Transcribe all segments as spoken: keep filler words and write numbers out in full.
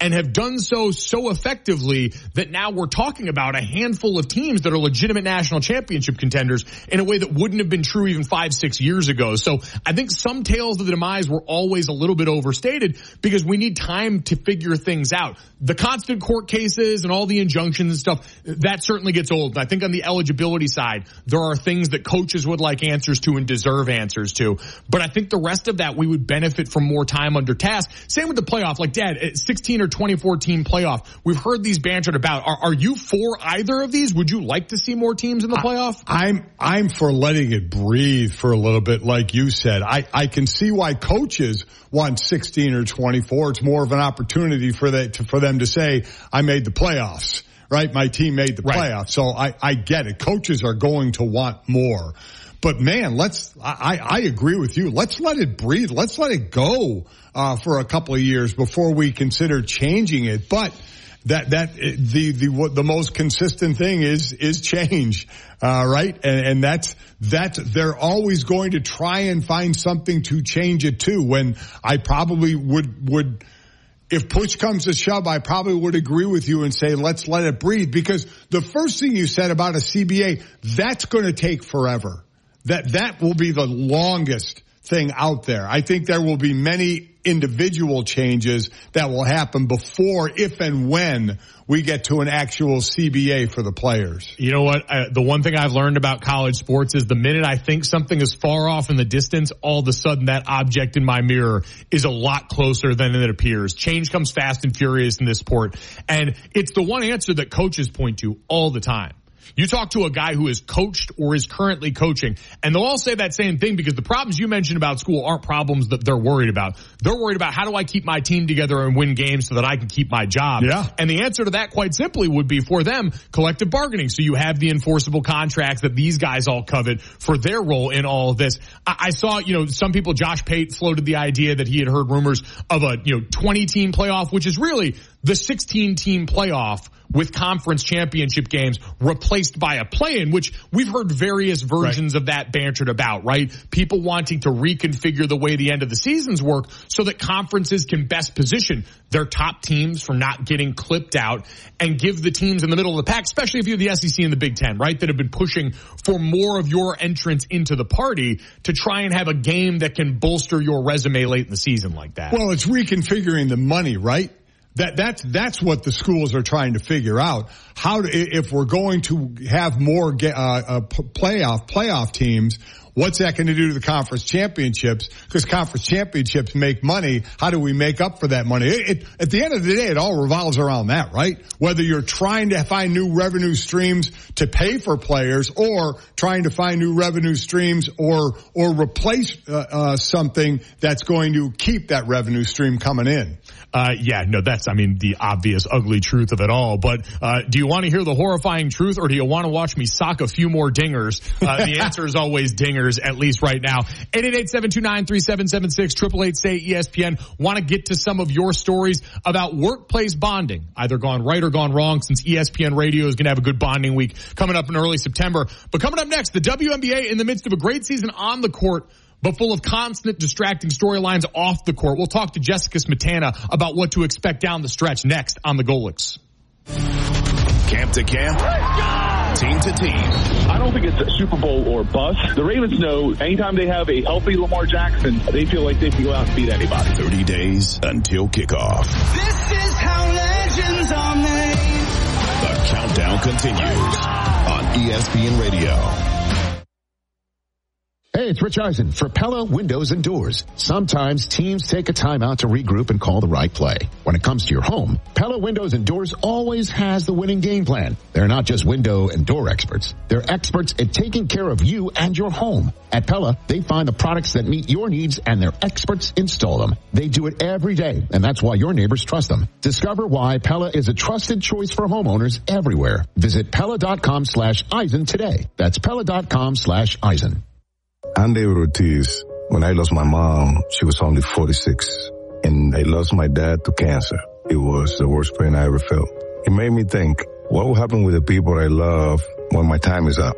and have done so so effectively that now we're talking about a handful of teams that are legitimate national championship contenders in a way that wouldn't have been true even five, six years ago. So I think some tales of the demise were always a little bit overstated because we need time to figure things out. The constant court cases and all the injunctions and stuff, that certainly gets old. I think on the eligibility side, there are things that coaches would like answers to and deserve answers to. But I think the rest of that, we would benefit from more time under task. Same with the playoff. Like, Dad, sixteen or twenty-four team playoff. We've heard these bantered about. Are, are you for either of these? Would you like to see more teams in the playoff? I, I'm I'm for letting it breathe for a little bit, like you said. I, I can see why coaches want sixteen or twenty-four. It's more of an opportunity for that to, for them to say, I made the playoffs. Right? My team made the right. playoffs. So I, I get it. Coaches are going to want more. But man, let's, I, I agree with you. Let's let it breathe. Let's let it go, uh, for a couple of years before we consider changing it. But that, that, the, the, what the most consistent thing is, is change, uh, right? And, and that's, that's, they're always going to try and find something to change it to. When I probably would, would, if push comes to shove, I probably would agree with you and say, let's let it breathe, because the first thing you said about a C B A, that's going to take forever. That, that will be the longest thing out there. I think there will be many individual changes that will happen before, if and when we get to an actual C B A for the players. You know what? Uh, the one thing I've learned about college sports is the minute I think something is far off in the distance, all of a sudden that object in my mirror is a lot closer than it appears. Change comes fast and furious in this sport. And it's the one answer that coaches point to all the time. You talk to a guy who has coached or is currently coaching, and they'll all say that same thing, because the problems you mentioned about school aren't problems that they're worried about. They're worried about, how do I keep my team together and win games so that I can keep my job? Yeah. And the answer to that, quite simply, would be for them, collective bargaining. So you have the enforceable contracts that these guys all covet for their role in all of this. I, I saw, you know, some people, Josh Pate floated the idea that he had heard rumors of a, you know, twenty team playoff, which is really the sixteen team playoff with conference championship games replaced by a play-in, which we've heard various versions right. of that bantered about, right? People wanting to reconfigure the way the end of the seasons work so that conferences can best position their top teams for not getting clipped out and give the teams in the middle of the pack, especially if you have the S E C and the Big Ten, right, that have been pushing for more of your entrance into the party to try and have a game that can bolster your resume late in the season like that. Well, it's reconfiguring the money, right? That, that's, that's what the schools are trying to figure out. How to, if we're going to have more, uh, uh, playoff, playoff teams, what's that going to do to the conference championships? Because conference championships make money. How do we make up for that money? It, it, at the end of the day, it all revolves around that, right? Whether you're trying to find new revenue streams to pay for players, or trying to find new revenue streams or, or replace, uh, uh, something that's going to keep that revenue stream coming in. Uh, yeah, no, that's, I mean, the obvious ugly truth of it all. But, uh, do you want to hear the horrifying truth, or do you want to watch me sock a few more dingers? Uh, the answer is always dingers, at least right now. eight eight eight, seven two nine, three seven seven six, eight eight eight, say E S P N. Want to get to some of your stories about workplace bonding, either gone right or gone wrong, since E S P N Radio is going to have a good bonding week coming up in early September. But coming up next, the W N B A in the midst of a great season on the court, but full of constant distracting storylines off the court. We'll talk to Jessica Smetana about what to expect down the stretch next on the Golics. Camp to camp, team to team. I don't think it's a Super Bowl or bust. The Ravens know anytime they have a healthy Lamar Jackson, they feel like they can go out and beat anybody. thirty days until kickoff. This is how legends are made. The countdown continues on E S P N Radio. Hey, it's Rich Eisen for Pella Windows and Doors. Sometimes teams take a time out to regroup and call the right play. When it comes to your home, Pella Windows and Doors always has the winning game plan. They're not just window and door experts. They're experts at taking care of you and your home. At Pella, they find the products that meet your needs and their experts install them. They do it every day, and that's why your neighbors trust them. Discover why Pella is a trusted choice for homeowners everywhere. Visit Pella.com slash Eisen today. That's Pella.com slash Eisen. I'm David Ortiz. When I lost my mom, she was only forty-six. And I lost my dad to cancer. It was the worst pain I ever felt. It made me think, what will happen with the people I love when my time is up?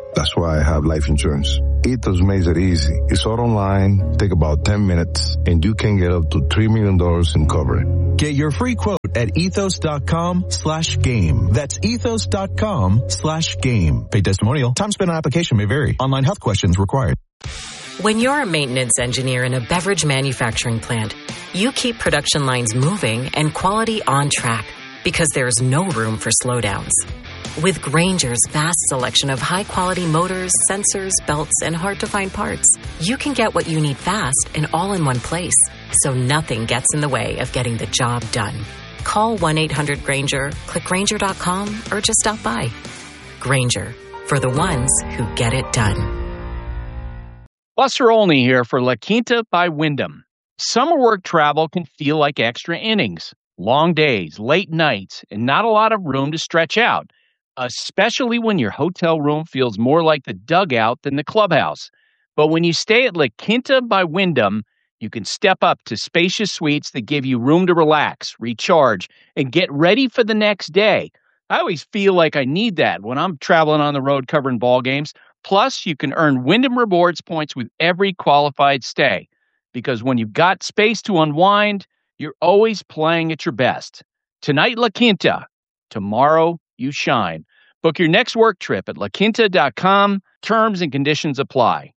That's why I have life insurance. Ethos makes it easy. It's all online, take about ten minutes, and you can get up to three million dollars in coverage. Get your free quote at ethos.com slash game. That's ethos.com slash game. Paid testimonial. Time spent on application may vary. Online health questions required. When you're a maintenance engineer in a beverage manufacturing plant, you keep production lines moving and quality on track because there's no room for slowdowns. With Grainger's vast selection of high-quality motors, sensors, belts, and hard-to-find parts, you can get what you need fast and all in one place, so nothing gets in the way of getting the job done. Call one eight hundred Grainger, click Grainger dot com, or just stop by. Grainger, for the ones who get it done. Buster Olney here for La Quinta by Wyndham. Summer work travel can feel like extra innings. Long days, late nights, and not a lot of room to stretch out, especially when your hotel room feels more like the dugout than the clubhouse. But when you stay at La Quinta by Wyndham, you can step up to spacious suites that give you room to relax, recharge, and get ready for the next day. I always feel like I need that when I'm traveling on the road covering ball games. Plus, you can earn Wyndham Rewards points with every qualified stay. Because when you've got space to unwind, you're always playing at your best. Tonight, La Quinta. Tomorrow, you shine. Book your next work trip at la quinta dot com. Terms and conditions apply.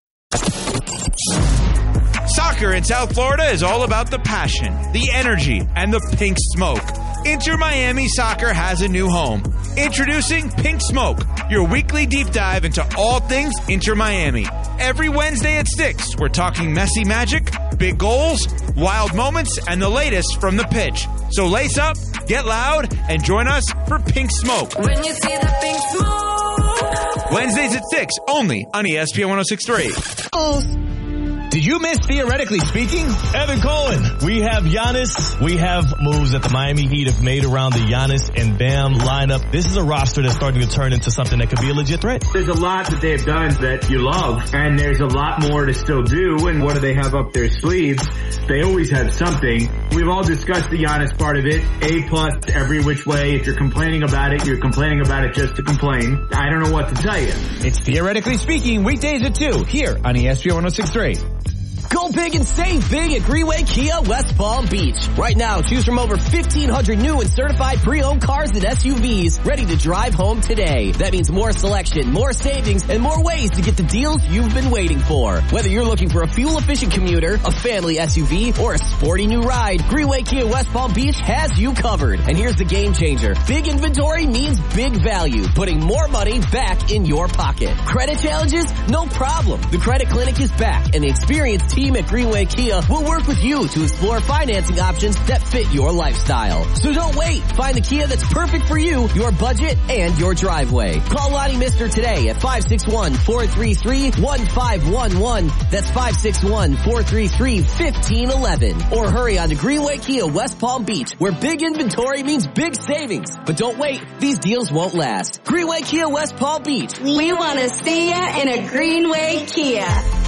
Soccer in South Florida is all about the passion, the energy, and the pink smoke. Inter Miami Soccer has a new home. Introducing Pink Smoke, your weekly deep dive into all things Inter Miami. Every Wednesday at six, we're talking messy magic, big goals, wild moments, and the latest from the pitch. So lace up, get loud, and join us for Pink Smoke. When you see the pink smoke. Wednesdays at six, only on E S P N one oh six point three. Oh. Did you miss Theoretically Speaking? Evan Cohen. We have Giannis. We have moves that the Miami Heat have made around the Giannis and Bam lineup. This is a roster that's starting to turn into something that could be a legit threat. There's a lot that they've done that you love, and there's a lot more to still do. And what do they have up their sleeves? They always have something. We've all discussed the Giannis part of it. A plus every which way. If you're complaining about it, you're complaining about it just to complain. I don't know what to tell you. It's Theoretically Speaking, weekdays at two, here on E S P N one oh six point three. Go big and save big at Greenway Kia West Palm Beach. Right now, choose from over fifteen hundred new and certified pre-owned cars and S U Vs ready to drive home today. That means more selection, more savings, and more ways to get the deals you've been waiting for. Whether you're looking for a fuel-efficient commuter, a family S U V, or a sporty new ride, Greenway Kia West Palm Beach has you covered. And here's the game changer. Big inventory means big value, putting more money back in your pocket. Credit challenges? No problem. The Credit Clinic is back, and the experienced team at Greenway Kia will work with you to explore financing options that fit your lifestyle. So don't wait. Find the Kia that's perfect for you, your budget, and your driveway. Call Lonnie Mister today at five six one, four three three, one five one one. That's five six one, four three three, one five one one. Or hurry on to Greenway Kia West Palm Beach, where big inventory means big savings. But don't wait. These deals won't last. Greenway Kia West Palm Beach. We want to see ya in a Greenway Kia.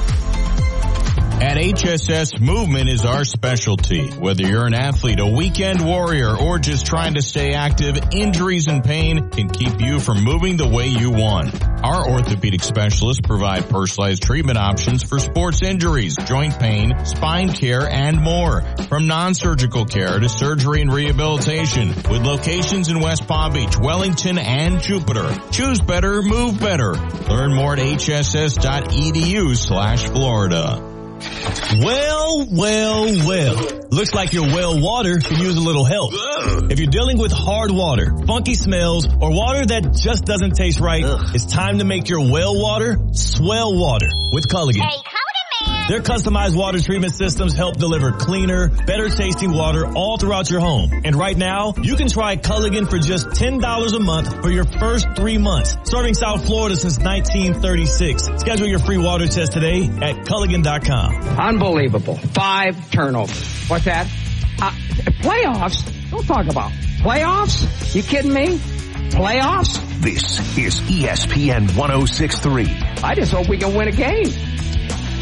At H S S, movement is our specialty. Whether you're an athlete, a weekend warrior, or just trying to stay active, injuries and pain can keep you from moving the way you want. Our orthopedic specialists provide personalized treatment options for sports injuries, joint pain, spine care, and more. From non-surgical care to surgery and rehabilitation. With locations in West Palm Beach, Wellington, and Jupiter. Choose better, move better. Learn more at H S S dot E D U slash Florida. Well, well, well. Looks like your well water could use a little help. Ugh. If you're dealing with hard water, funky smells, or water that just doesn't taste right, Ugh. It's time to make your well water swell water with Culligan. Hey, Cody man! Their customized water treatment systems help deliver cleaner, better tasting water all throughout your home. And right now, you can try Culligan for just ten dollars a month for your first three months. Serving South Florida since nineteen thirty-six. Schedule your free water test today at Culligan dot com. Unbelievable. Five turnovers. What's that? Uh, playoffs? Don't talk about playoffs. You kidding me? Playoffs? This is E S P N one oh six point three. I just hope we can win a game.